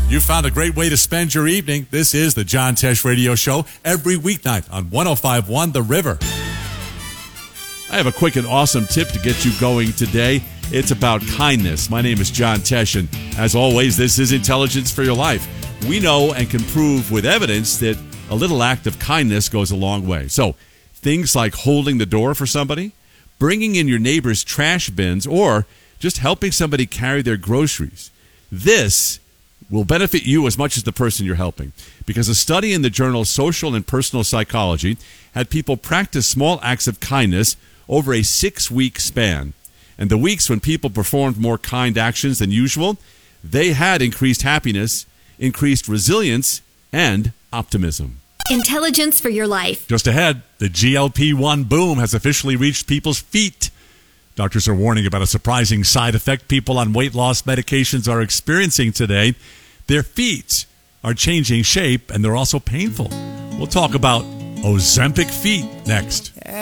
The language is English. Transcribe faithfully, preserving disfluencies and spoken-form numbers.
You found a great way to spend your evening. This is the John Tesh Radio Show every weeknight on one oh five point one The River. I have a quick and awesome tip to get you going today. It's about kindness. My name is John Tesh, and as always, this is Intelligence for Your Life. We know and can prove with evidence that a little act of kindness goes a long way. So, things like holding the door for somebody, bringing in your neighbor's trash bins, or just helping somebody carry their groceries. This will benefit you as much as the person you're helping, because a study in the journal Social and Personal Psychology had people practice small acts of kindness over a six-week span. And the weeks when people performed more kind actions than usual, they had increased happiness, increased resilience, and optimism. Intelligence for your life. Just ahead, the G L P one boom has officially reached people's feet. Doctors are warning about a surprising side effect people on weight loss medications are experiencing today. Their feet are changing shape, and they're also painful. We'll talk about Ozempic feet next.